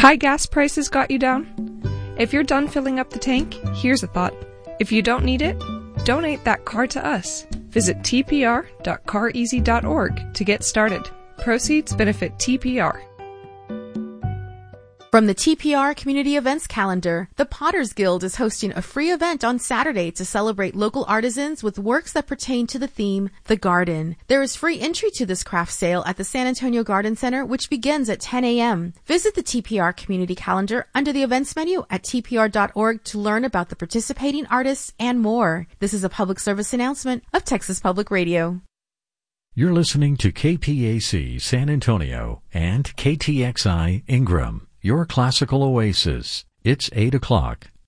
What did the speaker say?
High gas prices got you down? If you're done filling up the tank, here's a thought. If you don't need it, donate that car to us. Visit tpr.careasy.org to get started. Proceeds benefit TPR. From the TPR Community Events Calendar, the Potters Guild is hosting a free event on Saturday to celebrate local artisans with works that pertain to the theme, The Garden. There is free entry to this craft sale at the San Antonio Garden Center, which begins at 10 a.m. Visit the TPR Community Calendar under the events menu at tpr.org to learn about the participating artists and more. This is a public service announcement of Texas Public Radio. You're listening to KPAC San Antonio and KTXI Ingram, your classical oasis. It's 8 o'clock.